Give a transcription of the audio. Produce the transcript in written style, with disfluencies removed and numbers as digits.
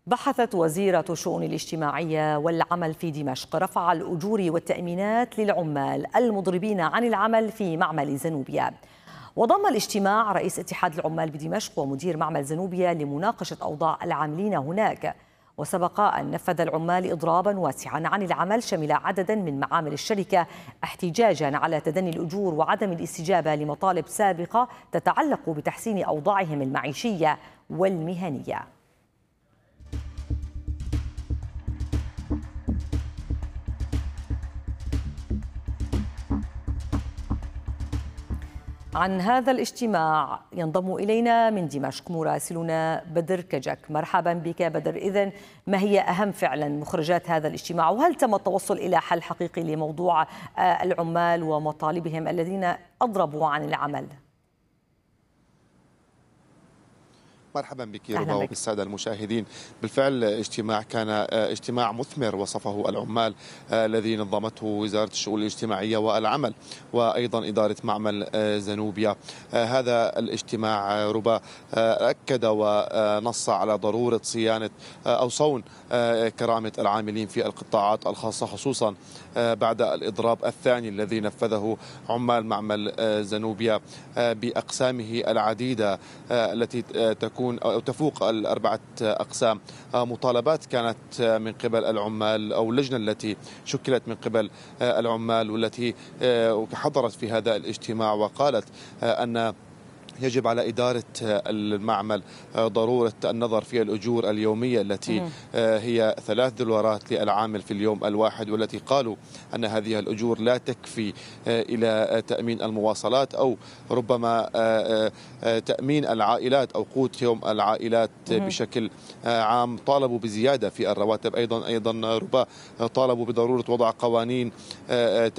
بحثت وزيرة الشؤون الاجتماعية والعمل في دمشق رفع الأجور والتأمينات للعمال المضربين عن العمل في معمل زنوبيا. وضم الاجتماع رئيس اتحاد العمال بدمشق ومدير معمل زنوبيا لمناقشة أوضاع العاملين هناك. وسبق أن نفذ العمال إضرابا واسعا عن العمل شمل عددا من معامل الشركة احتجاجا على تدني الأجور وعدم الاستجابة لمطالب سابقة تتعلق بتحسين أوضاعهم المعيشية والمهنية. عن هذا الاجتماع ينضم إلينا من دمشق مراسلنا بدر كجك. مرحبا بك بدر. إذن ما هي أهم فعلا مخرجات هذا الاجتماع، وهل تم التوصل إلى حل حقيقي لموضوع العمال ومطالبهم الذين أضربوا عن العمل؟ مرحبا بك ربا وبالسادة المشاهدين. بالفعل اجتماع كان اجتماع مثمر وصفه العمال الذي نظمته وزارة الشؤون الاجتماعية والعمل وأيضا إدارة معمل زنوبيا. هذا الاجتماع ربا أكد ونص على ضرورة صيانة أو صون كرامة العاملين في القطاعات الخاصة، خصوصا بعد الإضراب الثاني الذي نفذه عمال معمل زنوبيا بأقسامه العديدة التي تكون أو تفوق الأربعة أقسام. مطالبات كانت من قبل العمال أو اللجنة التي شكلت من قبل العمال والتي حضرت في هذا الاجتماع، وقالت أن يجب على إدارة المعمل ضرورة النظر في الأجور اليومية التي هي 3 دولارات للعامل في اليوم الواحد، والتي قالوا أن هذه الأجور لا تكفي إلى تأمين المواصلات أو ربما تأمين العائلات أو قوت يوم العائلات بشكل عام. طالبوا بزيادة في الرواتب، أيضا ربما طالبوا بضرورة وضع قوانين